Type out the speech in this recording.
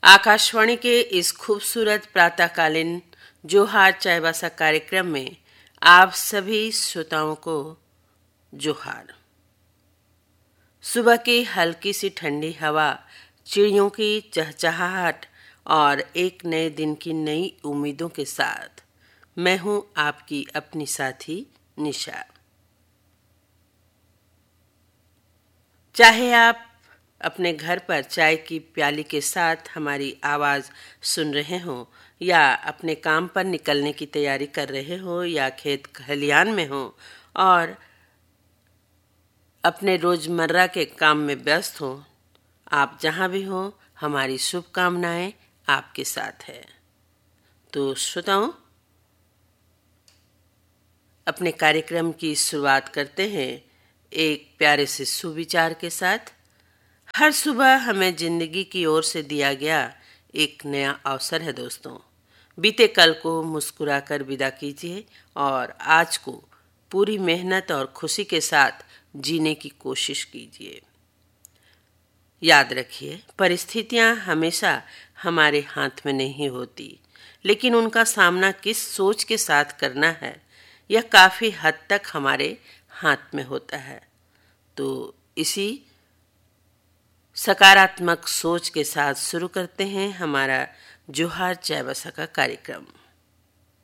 आकाशवाणी के इस खूबसूरत प्रातःकालीन जोहार चायबासा कार्यक्रम में आप सभी श्रोताओं को जोहार। सुबह की हल्की सी ठंडी हवा, चिड़ियों की चहचहाहट और एक नए दिन की नई उम्मीदों के साथ मैं हूं आपकी अपनी साथी निशा। चाहे आप अपने घर पर चाय की प्याली के साथ हमारी आवाज़ सुन रहे हो या अपने काम पर निकलने की तैयारी कर रहे हो या खेत खलियान में हो और अपने रोज़मर्रा के काम में व्यस्त हो, आप जहाँ भी हो हमारी शुभकामनाएं आपके साथ है। तो श्रोताओं, अपने कार्यक्रम की शुरुआत करते हैं एक प्यारे से सुविचार के साथ। हर सुबह हमें जिंदगी की ओर से दिया गया एक नया अवसर है दोस्तों। बीते कल को मुस्कुराकर विदा कीजिए और आज को पूरी मेहनत और खुशी के साथ जीने की कोशिश कीजिए। याद रखिए, परिस्थितियां हमेशा हमारे हाथ में नहीं होती, लेकिन उनका सामना किस सोच के साथ करना है यह काफ़ी हद तक हमारे हाथ में होता है। तो इसी सकारात्मक सोच के साथ शुरू करते हैं हमारा जोहार चायबासा का कार्यक्रम।